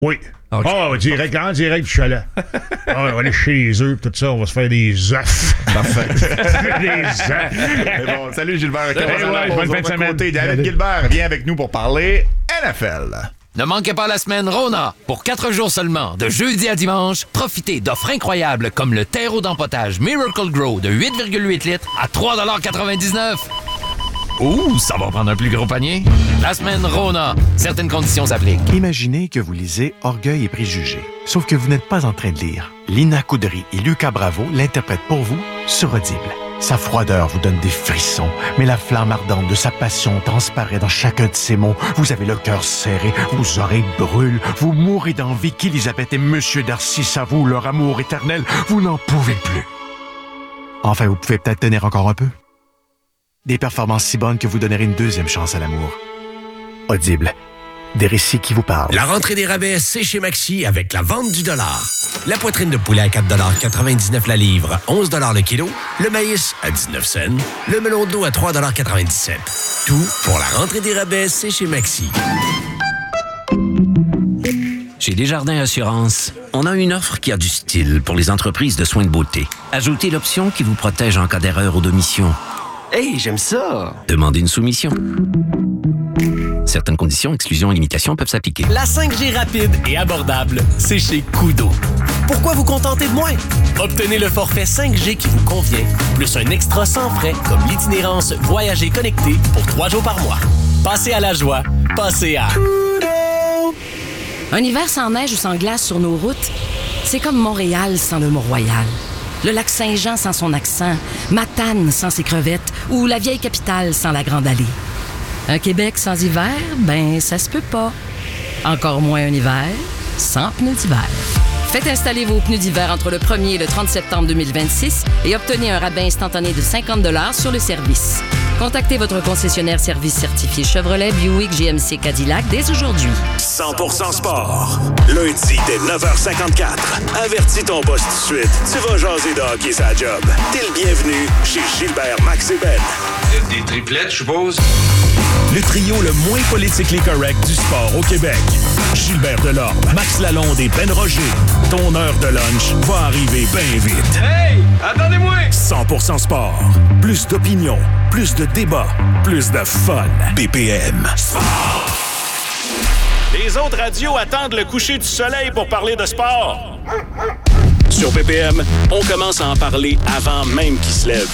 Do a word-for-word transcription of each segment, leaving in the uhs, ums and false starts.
Oui. Okay. Oh, direct, en direct, puis je suis là. Oh, on va aller chez les œufs, tout ça, on va se faire des œufs. Parfait. Des œufs. Bon, salut Gilbert. Salut, ouais, bonne fin de semaine. Côté, David Gilbert vient avec nous pour parler N F L. Ne manquez pas la semaine Rona. Pour quatre jours seulement, de jeudi à dimanche, profitez d'offres incroyables comme le terreau d'empotage Miracle Grow de huit virgule huit litres à trois quatre-vingt-dix-neuf. Ouh, ça va prendre un plus gros panier. La semaine Rona. Certaines conditions s'appliquent. Imaginez que vous lisez Orgueil et préjugés. Sauf que vous n'êtes pas en train de lire. Lina Coudry et Lucas Bravo l'interprètent pour vous sur Audible. Sa froideur vous donne des frissons, mais la flamme ardente de sa passion transparaît dans chacun de ses mots. Vous avez le cœur serré, vos oreilles brûlent, vous mourrez d'envie qu'Élisabeth et Monsieur Darcy s'avouent leur amour éternel. Vous n'en pouvez plus. Enfin, vous pouvez peut-être tenir encore un peu. Des performances si bonnes que vous donnerez une deuxième chance à l'amour. Audible. Des récits qui vous parlent. La rentrée des rabais, c'est chez Maxi avec la vente du dollar. La poitrine de poulet à quatre quatre-vingt-dix-neuf la livre, onze le kilo. Le maïs à dix-neuf cents. Le melon d'eau à trois quatre-vingt-dix-sept. Tout pour la rentrée des rabais, c'est chez Maxi. Chez Desjardins Assurance, on a une offre qui a du style pour les entreprises de soins de beauté. Ajoutez l'option qui vous protège en cas d'erreur ou d'omission. Hey, j'aime ça! Demandez une soumission. Certaines conditions, exclusions et limitations peuvent s'appliquer. La cinq G rapide et abordable, c'est chez Koodo. Pourquoi vous contenter de moins? Obtenez le forfait cinq G qui vous convient, plus un extra sans frais comme l'itinérance Voyager connecté pour trois jours par mois. Passez à la joie, passez à Koodo! Un hiver sans neige ou sans glace sur nos routes, c'est comme Montréal sans le Mont-Royal. Le lac Saint-Jean sans son accent, Matane sans ses crevettes ou la vieille capitale sans la Grande Allée. Un Québec sans hiver, ben ça se peut pas. Encore moins un hiver sans pneus d'hiver. Faites installer vos pneus d'hiver entre le premier et le trente septembre deux mille vingt-six et obtenez un rabais instantané de cinquante dollars sur le service. Contactez votre concessionnaire service certifié Chevrolet, Buick, G M C, Cadillac dès aujourd'hui. cent pour cent sport. Lundi dès neuf heures cinquante-quatre. Avertis ton boss tout de suite. Tu vas jaser de hockey sa job. T'es le bienvenu chez Gilbert, Max et Ben. Des triplettes, je suppose? Le trio le moins politiquement correct du sport au Québec. Gilbert Delorme, Max Lalonde et Ben Roger. Ton heure de lunch va arriver bien vite. Hey! Attendez-moi! cent pour cent sport. Plus d'opinion, plus de débats, plus de fun. B P M. Sport. Les autres radios attendent le coucher du soleil pour parler de sport. Sur B P M, on commence à en parler avant même qu'il se lève.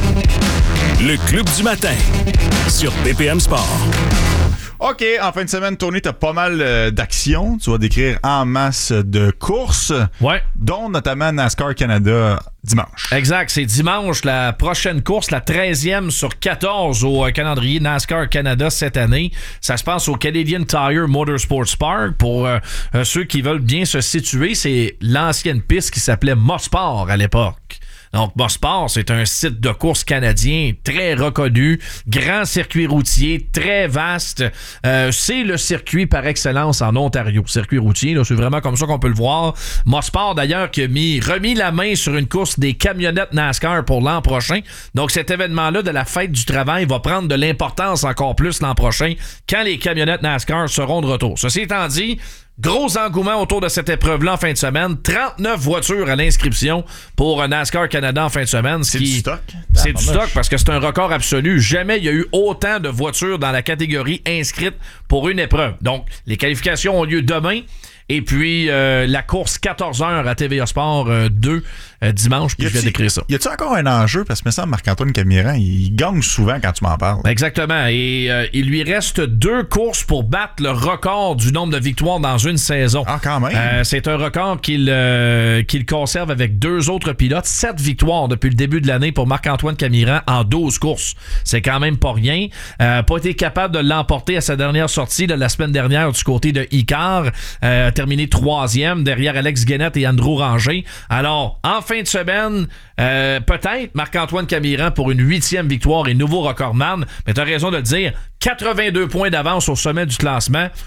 Le Club du matin, sur B P M Sport. OK, en fin de semaine, Tony, t'as pas mal euh, d'actions. Tu vas décrire en masse de courses. Ouais. Dont notamment NASCAR Canada dimanche. Exact. C'est dimanche, la prochaine course, la treizième sur quatorze au calendrier NASCAR Canada cette année. Ça se passe au Canadian Tire Motorsports Park. Pour euh, ceux qui veulent bien se situer, c'est l'ancienne piste qui s'appelait Mosport à l'époque. Donc, Mosport, c'est un site de course canadien très reconnu, grand circuit routier, très vaste. Euh, c'est le circuit par excellence en Ontario. Circuit routier, là, c'est vraiment comme ça qu'on peut le voir. Mosport, d'ailleurs, qui a mis, remis la main sur une course des camionnettes NASCAR pour l'an prochain. Donc, cet événement-là de la fête du travail va prendre de l'importance encore plus l'an prochain quand les camionnettes NASCAR seront de retour. Ceci étant dit, gros engouement autour de cette épreuve-là en fin de semaine. trente-neuf voitures à l'inscription pour NASCAR Canada en fin de semaine. C'est qui... du stock. C'est du stock parce que c'est un record absolu. Jamais il y a eu autant de voitures dans la catégorie inscrite pour une épreuve. Donc, les qualifications ont lieu demain. Et puis, euh, la course quatorze heures à T V A Sport euh, deux euh, dimanche, puis je viens d'écrire ça. Y a-tu encore un enjeu? Parce que me semble Marc-Antoine Camiran, il, il gagne souvent quand tu m'en parles. Exactement. Et euh, il lui reste deux courses pour battre le record du nombre de victoires dans une saison. Ah, quand même. Euh, c'est un record qu'il, euh, qu'il conserve avec deux autres pilotes. Sept victoires depuis le début de l'année pour Marc-Antoine Camiran en douze courses. C'est quand même pas rien. Euh, pas été capable de l'emporter à sa dernière sortie de la semaine dernière du côté de Icar. Euh, terminé troisième derrière Alex Guénette et Andrew Ranger. Alors, en fin de semaine, euh, peut-être Marc-Antoine Camiran pour une huitième victoire et nouveau recordman. Mais tu as raison de le dire, quatre-vingt-deux points d'avance au sommet du classement.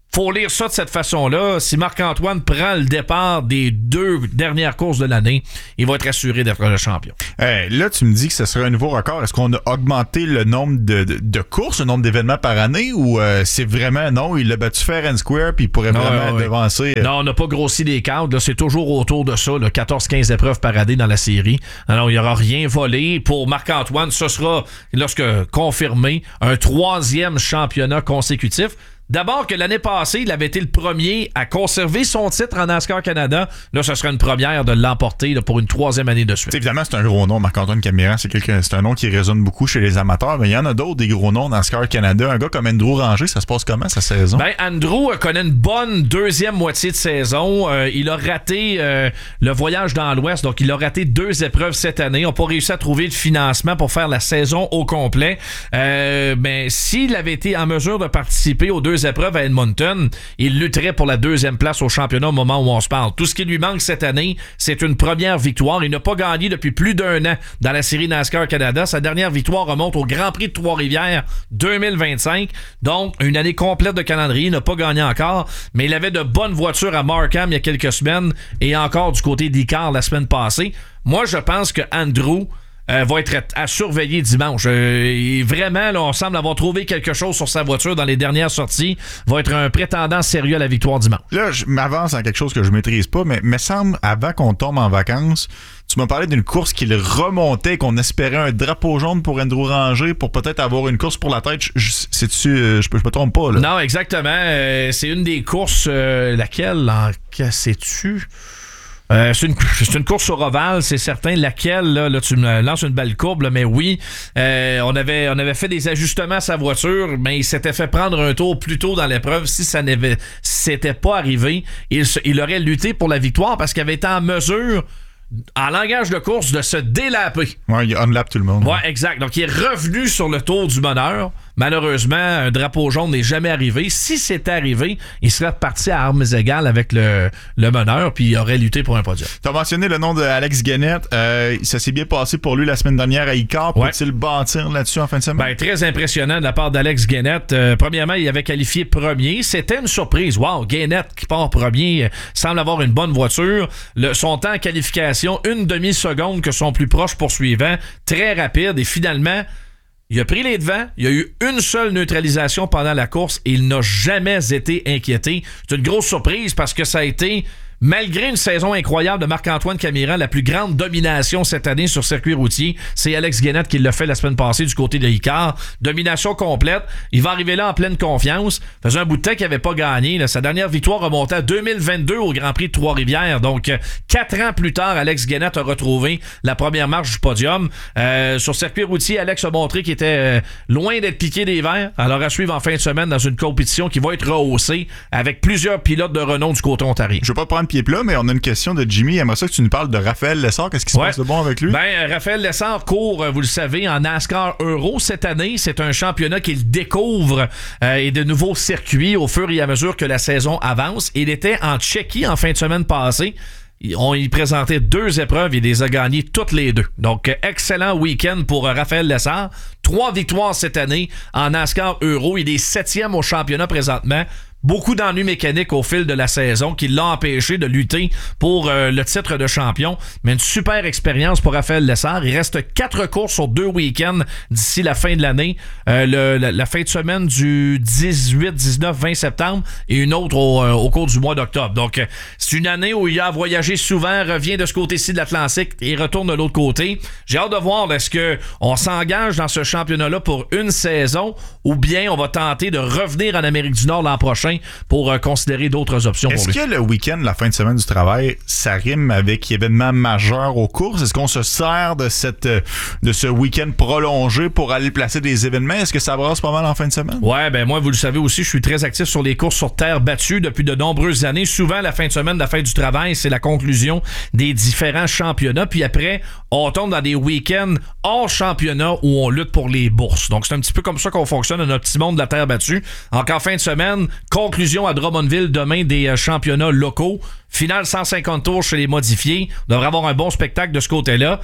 faut lire ça de cette façon-là. Si Marc-Antoine prend le départ des deux dernières courses de l'année, il va être assuré d'être le champion. Hey, là, tu me dis que ce serait un nouveau record. Est-ce qu'on a augmenté le nombre de, de, de courses, le nombre d'événements par année, ou euh, c'est vraiment non, il a battu fair and square puis il pourrait non, vraiment ouais, devancer? Euh... Non, on n'a pas grossi les cadres. Là, c'est toujours autour de ça, quatorze quinze épreuves par année dans la série. Alors, il n'y aura rien volé. Pour Marc-Antoine, ce sera, lorsque confirmé, un troisième championnat consécutif. D'abord que l'année passée, il avait été le premier à conserver son titre en NASCAR Canada. Là, ce serait une première de l'emporter là, pour une troisième année de suite. T'sais, évidemment, c'est un gros nom, Marc-Antoine Camiran. C'est, quelqu'un, c'est un nom qui résonne beaucoup chez les amateurs. Mais il y en a d'autres, des gros noms dans NASCAR Canada. Un gars comme Andrew Ranger, ça se passe comment, sa saison? Ben, Andrew euh, connaît une bonne deuxième moitié de saison. Euh, il a raté euh, le voyage dans l'Ouest. Donc, il a raté deux épreuves cette année. On n'a pas réussi à trouver le financement pour faire la saison au complet. Euh, ben, s'il avait été en mesure de participer aux deux épreuves à Edmonton, il lutterait pour la deuxième place au championnat au moment où on se parle. Tout ce qui lui manque cette année, c'est une première victoire. Il n'a pas gagné depuis plus d'un an dans la série NASCAR Canada. Sa dernière victoire remonte au Grand Prix de Trois-Rivières deux mille vingt-cinq. Donc, une année complète de calendrier. Il n'a pas gagné encore, mais il avait de bonnes voitures à Markham il y a quelques semaines et encore du côté d'Icar la semaine passée. Moi, je pense que Andrew Euh, va être à surveiller dimanche. Euh, vraiment, là, on semble avoir trouvé quelque chose sur sa voiture dans les dernières sorties. Va être un prétendant sérieux à la victoire dimanche. Là, je m'avance en quelque chose que je maîtrise pas, mais me semble, avant qu'on tombe en vacances, tu m'as parlé d'une course qu'il remontait, qu'on espérait un drapeau jaune pour Andrew Ranger pour peut-être avoir une course pour la tête. Je, je, c'est-tu, je, je me trompe pas, là? Non, exactement. Euh, c'est une des courses, euh, laquelle, en sais-tu? Euh, c'est, une, c'est une course au Roval, c'est certain. Laquelle, là, là tu me lances une belle courbe, là, mais oui, euh, on avait on avait fait des ajustements à sa voiture, mais il s'était fait prendre un tour plus tôt dans l'épreuve. Si ça n'avait s'était pas arrivé, il, il aurait lutté pour la victoire parce qu'il avait été en mesure, en langage de course, de se délaper. Ouais, il unlap tout le monde. Ouais, ouais, exact. Donc, il est revenu sur le tour du meneur. Malheureusement, un drapeau jaune n'est jamais arrivé. Si c'était arrivé, il serait reparti à armes égales avec le, le meneur, puis il aurait lutté pour un podium. Tu as mentionné le nom de Alex Guenette. Euh, ça s'est bien passé pour lui la semaine dernière à Icar. Ouais. Peut-il bâtir là-dessus en fin de semaine? Ben, très impressionnant de la part d'Alex Guenette. Euh, premièrement, il avait qualifié premier. C'était une surprise. Wow, Guenette qui part premier euh, semble avoir une bonne voiture. Le, son temps en qualification, une demi-seconde que son plus proche poursuivant. Très rapide. Et finalement, il a pris les devants, il y a eu une seule neutralisation pendant la course et il n'a jamais été inquiété. C'est une grosse surprise parce que ça a été, malgré une saison incroyable de Marc-Antoine Camiran, la plus grande domination cette année sur circuit routier, c'est Alex Guenette qui l'a fait la semaine passée du côté de Icar. Domination complète. Il va arriver là en pleine confiance. Faisait un bout de temps qu'il n'avait pas gagné. Là. Sa dernière victoire remontait à deux mille vingt-deux au Grand Prix de Trois-Rivières. Donc, quatre ans plus tard, Alex Guenette a retrouvé la première marche du podium. Euh, sur circuit routier, Alex a montré qu'il était euh, loin d'être piqué des verres. Alors, à suivre en fin de semaine dans une compétition qui va être rehaussée avec plusieurs pilotes de renom du côté ontarien. Je vais pas prendre pied plat, mais on a une question de Jimmy. J'aimerais ça que tu nous parles de Raphaël Lessard. Qu'est-ce qui se ouais. passe de bon avec lui? Ben, Raphaël Lessard court, vous le savez, en NASCAR Euro cette année. C'est un championnat qu'il découvre euh, et de nouveaux circuits au fur et à mesure que la saison avance. Il était en Tchéquie en fin de semaine passée. On y présentait deux épreuves, il les a gagnées toutes les deux. Donc, excellent week-end pour Raphaël Lessard. Trois victoires cette année en NASCAR Euro. Il est septième au championnat présentement. Beaucoup d'ennuis mécaniques au fil de la saison qui l'ont empêché de lutter pour euh, le titre de champion. Mais une super expérience pour Raphaël Lessard. Il reste quatre courses sur deux week-ends d'ici la fin de l'année. Euh, le, la, la fin de semaine du dix-huit, dix-neuf, vingt septembre et une autre au, euh, au cours du mois d'octobre. Donc, euh, c'est une année où il a voyagé souvent, revient de ce côté-ci de l'Atlantique et retourne de l'autre côté. J'ai hâte de voir, est-ce qu'on s'engage dans ce championnat-là pour une saison ou bien on va tenter de revenir en Amérique du Nord l'an prochain pour euh, considérer d'autres options Est-ce pour lui. que le week-end, la fin de semaine du travail, ça rime avec événements majeurs aux courses? Est-ce qu'on se sert de cette de ce week-end prolongé pour aller placer des événements? Est-ce que ça brasse pas mal en fin de semaine? Ouais, ben moi, vous le savez aussi, je suis très actif sur les courses sur terre battue depuis de nombreuses années. Souvent, la fin de semaine de la fête du travail, c'est la conclusion des différents championnats. Puis après, on tombe dans des week-ends hors championnat où on lutte pour les bourses. Donc, c'est un petit peu comme ça qu'on fonctionne dans notre petit monde de la terre battue. Encore fin de semaine, conclusion à Drummondville demain des euh, championnats locaux. Finale cent cinquante tours chez les modifiés. On devrait avoir un bon spectacle de ce côté-là.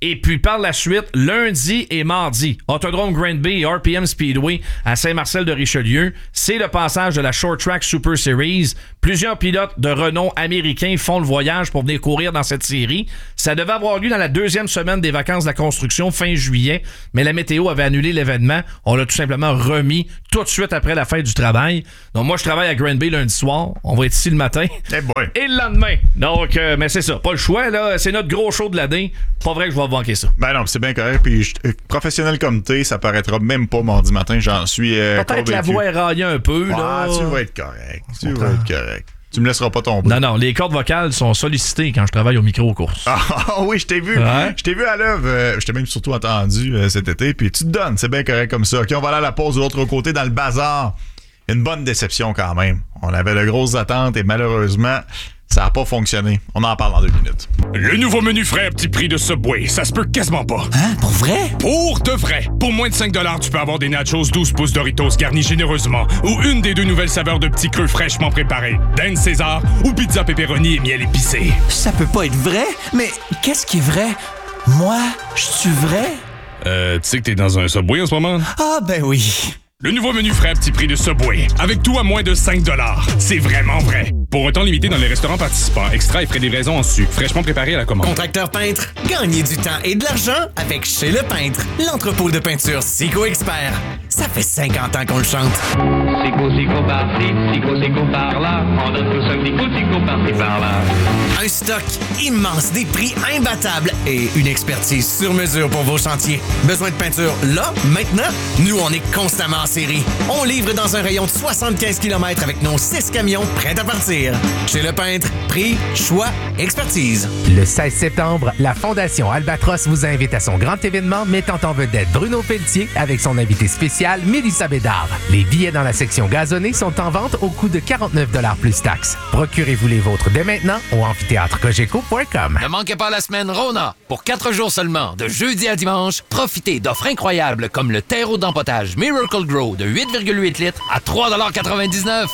Et puis par la suite, lundi et mardi, Autodrome Granby et R P M Speedway à Saint-Marcel-de-Richelieu, c'est le passage de la Short Track Super Series. Plusieurs pilotes de renom américains font le voyage pour venir courir dans cette série. Ça devait avoir lieu dans la deuxième semaine des vacances de la construction, fin juillet, mais la météo avait annulé l'événement. On l'a tout simplement remis tout de suite après la fête du travail. Donc moi, je travaille à Granby lundi soir. On va être ici le matin. Hey boy. Et le lendemain. Donc, euh, mais c'est ça. Pas le choix, là. C'est notre gros show de l'année. Pas vrai que je vais manquer ça. Ben non, c'est bien correct. Puis je, professionnel comme t'es, ça paraîtra même pas mardi matin. J'en suis euh, Peut-être convaincu. la voix est raillée un peu, là. Ah, tu vas être correct. Tu vas être correct. Tu me laisseras pas tomber. Non, non, les cordes vocales sont sollicitées quand je travaille au micro-course. Ah oui, je t'ai vu. Ouais. Je t'ai vu à l'œuvre. Euh, je t'ai même surtout entendu euh, cet été. Puis tu te donnes, c'est bien correct comme ça. OK, on va aller à la pause de l'autre côté dans le bazar. Une bonne déception quand même. On avait de grosses attentes et malheureusement, ça n'a pas fonctionné. On en parle dans deux minutes. Le nouveau menu frais à petit prix de Subway, ça se peut quasiment pas. Hein? Pour vrai? Pour de vrai. Pour moins de cinq dollars, tu peux avoir des nachos douze pouces Doritos garnis généreusement ou une des deux nouvelles saveurs de petits creux fraîchement préparés, Dan César ou pizza pepperoni et miel épicé. Ça peut pas être vrai? Mais qu'est-ce qui est vrai? Moi, je suis vrai? Euh, tu sais que t'es dans un Subway en ce moment? Ah, ben oui. Le nouveau menu frais à petit prix de Subway, avec tout à moins de cinq dollars. C'est vraiment vrai. Pour un temps limité dans les restaurants participants, extra et frais de livraison en sucre, fraîchement préparé à la commande. Contracteur peintre, gagnez du temps et de l'argent avec Chez Le Peintre, l'entrepôt de peinture Sico Expert. Ça fait cinquante ans qu'on le chante. Sico, Sico, par-ci, Sico, Sico, par-là. On donne tous un petit coup, Sico, par-ci, par-là. Un stock immense, des prix imbattables et une expertise sur mesure pour vos chantiers. Besoin de peinture là, maintenant? Nous, on est constamment en série. On livre dans un rayon de soixante-quinze kilomètres avec nos six camions prêts à partir. Chez Le Peintre, prix, choix, expertise. Le seize septembre, la Fondation Albatros vous invite à son grand événement mettant en vedette Bruno Pelletier avec son invité spécial Mélissa Bédard. Les billets dans la section gazonnée sont en vente au coût de quarante-neuf dollars plus taxes. Procurez-vous les vôtres dès maintenant au amphithéâtre cogeco point com. Ne manquez pas la semaine Rona. Pour quatre jours seulement, de jeudi à dimanche, profitez d'offres incroyables comme le terreau d'empotage Miracle Grow de huit virgule huit litres à trois dollars quatre-vingt-dix-neuf.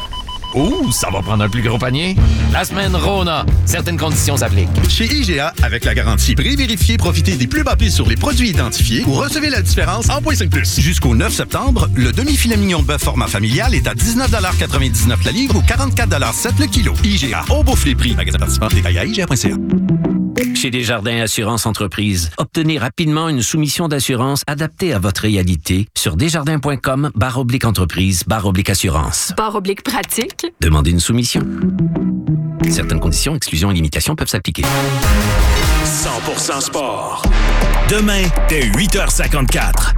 Ouh, ça va prendre un plus gros panier. La semaine Rona. Certaines conditions s'appliquent. Chez I G A, avec la garantie prix vérifié, profitez des plus bas prix sur les produits identifiés ou recevez la différence en point cinq plus. Jusqu'au neuf septembre, le demi-filet mignon de bœuf format familial est à dix-neuf quatre-vingt-dix-neuf la livre ou quarante-quatre sept le kilo. I G A, on bouffe les prix. Magasin participant, détail à I G A point C A. Chez Desjardins Assurance Entreprise, obtenez rapidement une soumission d'assurance adaptée à votre réalité sur desjardins.com barre oblique entreprise barre oblique assurance. Barre oblique pratique. Demandez une soumission. Certaines conditions, exclusions et limitations peuvent s'appliquer. cent pour cent sport. Demain, dès huit heures cinquante-quatre.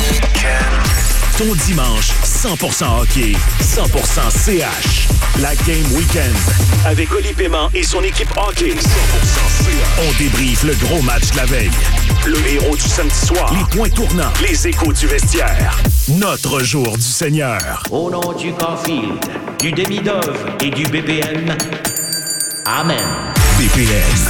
Ton dimanche, cent pour cent hockey, cent pour cent C H. La Game Weekend. Avec Oli Paiement et son équipe hockey. cent pour cent C H. On débriefe le gros match de la veille. Le héros du samedi soir. Les points tournants. Les échos du vestiaire. Notre jour du Seigneur. Au nom du Caulfield, du demi-dove et du B P M. Amen. B P M.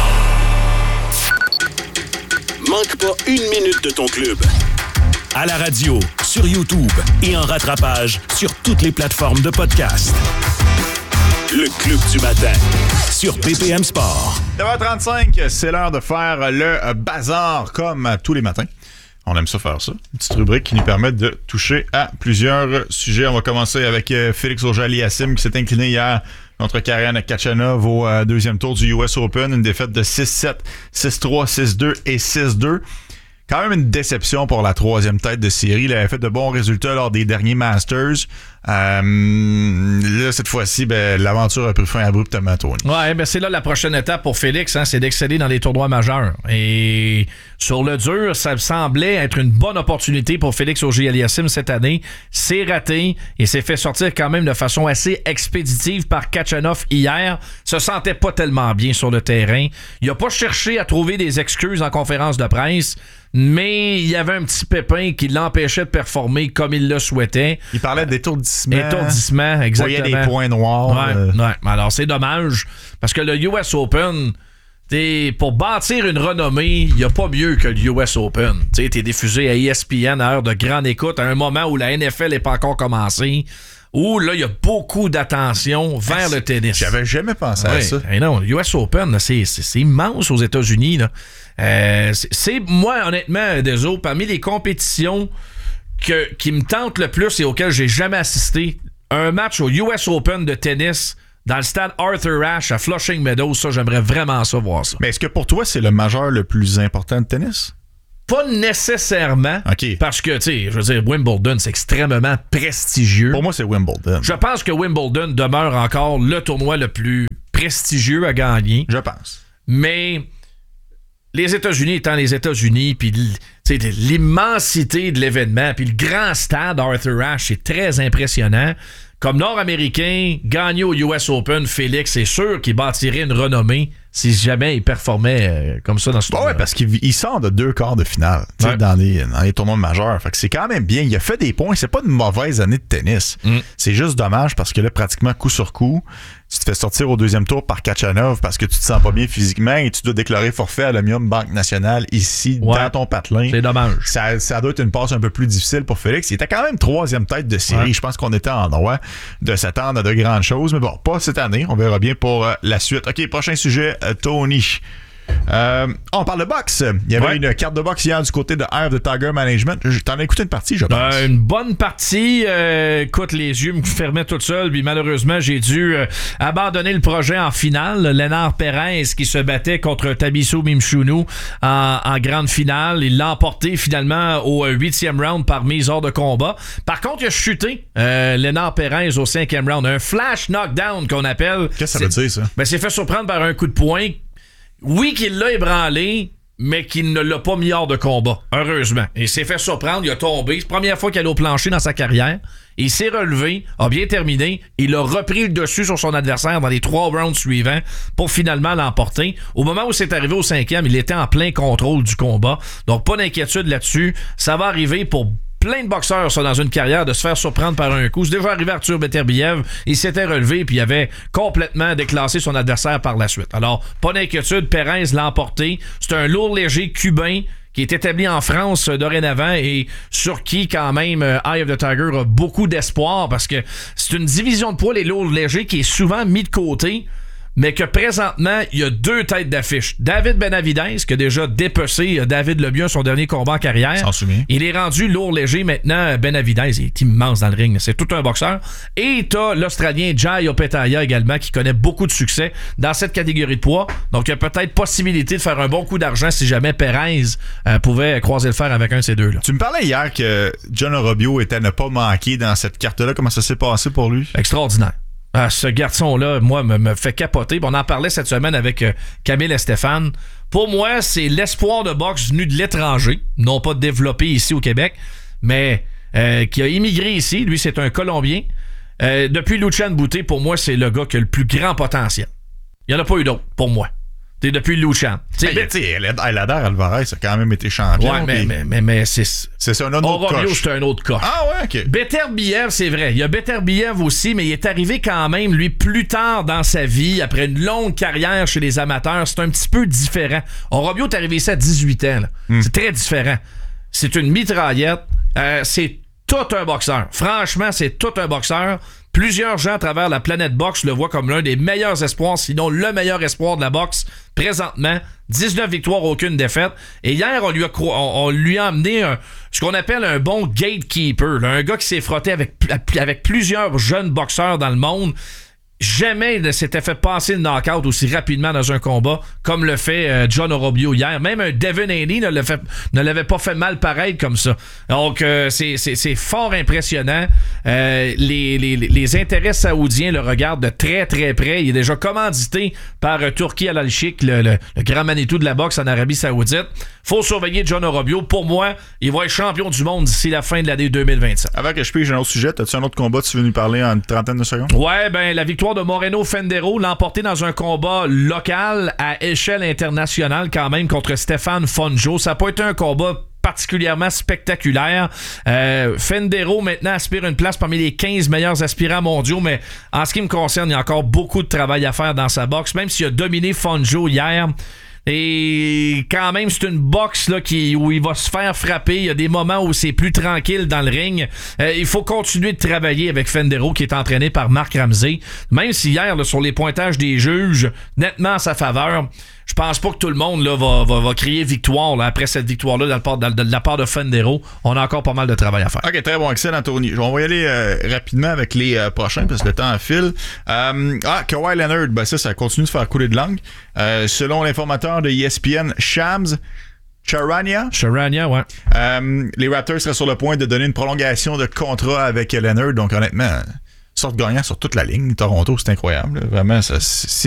Manque pas une minute de ton club. À la radio, sur YouTube et en rattrapage sur toutes les plateformes de podcast. Le Club du matin sur B P M Sport. neuf heures trente-cinq, c'est l'heure de faire le bazar comme tous les matins. On aime ça faire ça. Une petite rubrique qui nous permet de toucher à plusieurs sujets. On va commencer avec euh, Félix Auger-Aliassime qui s'est incliné hier contre Karen Khachanov au euh, deuxième tour du U S Open. Une défaite de six sept, six trois, six deux et six deux. Quand même une déception pour la troisième tête de série. Il avait fait de bons résultats lors des derniers Masters. Euh, là, cette fois-ci, ben, l'aventure a pris fin abruptement, Tony. Ouais, ben c'est là la prochaine étape pour Félix, hein, c'est d'exceller dans les tournois majeurs. Et sur le dur, ça semblait être une bonne opportunité pour Félix Auger-Aliassime cette année. C'est raté et s'est fait sortir quand même de façon assez expéditive par Khachanov hier. Se sentait pas tellement bien sur le terrain. Il a pas cherché à trouver des excuses en conférence de presse, mais il y avait un petit pépin qui l'empêchait de performer comme il le souhaitait. Il parlait d'étourdissement. Étourdissement, exactement. Il voyait des points noirs. Ouais, euh... ouais. Alors, c'est dommage, parce que le U S Open, t'sais, pour bâtir une renommée, il n'y a pas mieux que le U S Open. Tu es diffusé à E S P N à heure de grande écoute, à un moment où la N F L n'est pas encore commencée. où là, il y a beaucoup d'attention vers ah, le tennis. J'avais jamais pensé ouais. à ça. Et non, l'U S Open, là, c'est, c'est, c'est immense aux États-Unis. Là. Euh, c'est, c'est, moi, honnêtement, désolé, parmi les compétitions que, qui me tentent le plus et auxquelles j'ai jamais assisté, un match au U S Open de tennis dans le stade Arthur Ashe à Flushing Meadows, ça, j'aimerais vraiment ça voir ça. Mais est-ce que pour toi, c'est le majeur le plus important de tennis? Pas nécessairement, okay. parce que, tu sais, je veux dire, Wimbledon, c'est extrêmement prestigieux. Pour moi, c'est Wimbledon. Je pense que Wimbledon demeure encore le tournoi le plus prestigieux à gagner. Je pense. Mais les États-Unis étant les États-Unis, puis l'immensité de l'événement, puis le grand stade Arthur Ashe, c'est très impressionnant. Comme Nord-Américain, gagner au U S Open, Félix, c'est sûr qu'il bâtirait une renommée si jamais il performait euh, comme ça dans ce tournoi. Ouais, parce qu'il sort de deux quarts de finale ouais. dans, les, dans les tournois majeurs. Fait que c'est quand même bien. Il a fait des points. C'est pas une mauvaise année de tennis. Mm. C'est juste dommage parce que là, pratiquement coup sur coup, tu te fais sortir au deuxième tour par Kachanov parce que tu te sens pas bien physiquement et tu dois déclarer forfait à l'Omnium Banque Nationale ici ouais. dans ton patelin. C'est dommage. Ça, ça doit être une passe un peu plus difficile pour Félix. Il était quand même troisième tête de série. Ouais. Je pense qu'on était en droit de s'attendre à de grandes choses. Mais bon, pas cette année. On verra bien pour euh, la suite. OK, prochain sujet, euh, Tony. Euh, on parle de boxe. Il y avait ouais. une carte de boxe hier du côté de Eye of the Tiger Management. T'en as écouté une partie, je pense. Euh, une bonne partie. Euh, écoute, les yeux me fermaient tout seul. Puis malheureusement, j'ai dû euh, abandonner le projet en finale. Lénard Perez qui se battait contre Tabiso Mimchounou en, en grande finale. Il l'a emporté finalement au huitième round par mise hors de combat. Par contre, il a chuté euh, Lénard Perez au cinquième round. Un flash knockdown qu'on appelle. Qu'est-ce que ça veut dire, ça? Ben, c'est fait surprendre par un coup de poing. Oui, qu'il l'a ébranlé, mais qu'il ne l'a pas mis hors de combat, heureusement. Il s'est fait surprendre, il a tombé. C'est la première fois qu'il allait au plancher dans sa carrière. Il s'est relevé, a bien terminé. Il a repris le dessus sur son adversaire dans les trois rounds suivants pour finalement l'emporter. Au moment où c'est arrivé au cinquième, il était en plein contrôle du combat. Donc, pas d'inquiétude là-dessus. Ça va arriver pour plein de boxeurs, ça, dans une carrière, de se faire surprendre par un coup. C'est déjà arrivé à Arthur Beterbiev. Il s'était relevé puis il avait complètement déclassé son adversaire par la suite. Alors, pas d'inquiétude. Perez l'a emporté. C'est un lourd léger cubain qui est établi en France euh, dorénavant et sur qui, quand même, euh, Eye of the Tiger a beaucoup d'espoir parce que c'est une division de poids, les lourds légers, qui est souvent mis de côté, mais que présentement, il y a deux têtes d'affiche. David Benavidez, qui a déjà dépecé David Lemieux son dernier combat en carrière. S'en souvient. Il est rendu lourd léger maintenant. Benavidez, il est immense dans le ring. C'est tout un boxeur. Et t'as l'Australien Jai Opetaia également, qui connaît beaucoup de succès dans cette catégorie de poids. Donc, il y a peut-être possibilité de faire un bon coup d'argent si jamais Perez euh, pouvait croiser le fer avec un de ces deux-là. Tu me parlais hier que John Orobio était à ne pas manquer dans cette carte-là. Comment ça s'est passé pour lui? Extraordinaire. Ah, ce garçon-là, moi, me, me fait capoter. On en parlait cette semaine avec euh, Camille et Stéphane. Pour moi, c'est l'espoir de boxe venu de l'étranger, non pas développé ici au Québec, mais euh, qui a immigré ici. Lui, c'est un Colombien. Euh, depuis Lucian Bouté, pour moi, c'est le gars qui a le plus grand potentiel. Il n'y en a pas eu d'autre, pour moi. T'es depuis Lucian. Mais tu sais, Eladar Alvarez a quand même été champion. Ouais, mais, mais, mais, mais c'est... C'est ça, un autre Orobio, coche. c'est un autre coche. Ah ouais, OK. Beterbiev, c'est vrai. Il y a Beterbiev aussi, mais il est arrivé quand même, lui, plus tard dans sa vie, après une longue carrière chez les amateurs. C'est un petit peu différent. Orobio est arrivé ici à dix-huit ans. Là. Mm. C'est très différent. C'est une mitraillette. Euh, c'est tout un boxeur. Franchement, c'est tout un boxeur. Plusieurs gens à travers la planète boxe le voient comme l'un des meilleurs espoirs, sinon le meilleur espoir de la boxe présentement. dix-neuf victoires, aucune défaite. Et hier, on lui a, on, on lui a amené un, ce qu'on appelle un bon gatekeeper, là, un gars qui s'est frotté avec, avec plusieurs jeunes boxeurs dans le monde. Jamais il ne s'était fait passer le knockout aussi rapidement dans un combat comme le fait euh, John Orobio hier. Même un Devin Haney ne, le fait, ne l'avait pas fait mal pareil comme ça. Donc, euh, c'est, c'est, c'est fort impressionnant. Euh, les, les, les intérêts saoudiens le regardent de très, très près. Il est déjà commandité par euh, Turki Al Al-Sheikh, le, le, le grand Manitou de la boxe en Arabie Saoudite. Faut surveiller John Orobio. Pour moi, il va être champion du monde d'ici la fin de l'année deux mille vingt-sept. Avant que je pige un autre sujet, as-tu un autre combat que tu veux nous parler en une trentaine de secondes? Ouais, ben la victoire de Moreno Fendero, l'emporté dans un combat local à échelle internationale quand même contre Stéphane Fonjo. Ça n'a pas été un combat particulièrement spectaculaire. Euh, Fendero maintenant aspire une place parmi les quinze meilleurs aspirants mondiaux, mais en ce qui me concerne, il y a encore beaucoup de travail à faire dans sa boxe. Même s'il a dominé Fonjo hier, Et quand même, c'est une boxe là, qui, où il va se faire frapper. Il y a des moments où c'est plus tranquille dans le ring. Euh, il faut continuer de travailler avec Fendero, qui est entraîné par Marc Ramsey. Même si hier, là, sur les pointages des juges, nettement à sa faveur, je pense pas que tout le monde là, va, va, va crier victoire là, après cette victoire-là de la, part, de, de la part de Fendero. On a encore pas mal de travail à faire. OK, très bon. Excellent, Tony. On va y aller euh, rapidement avec les euh, prochains parce que le temps file. Euh, ah, Kawhi Leonard, ben ça, ça continue de faire couler de langue. Euh, selon l'informateur de E S P N, Shams Charania. Charania, ouais. Euh, les Raptors seraient sur le point de donner une prolongation de contrat avec Leonard. Donc, honnêtement, sorte gagnant sur toute la ligne. Toronto, c'est incroyable. Vraiment, ça, c'est